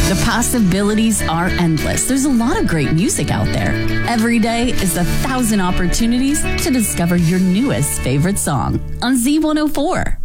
The possibilities are endless. There's a lot of great music out there. Every day is 1,000 opportunities to discover your newest favorite song on Z104.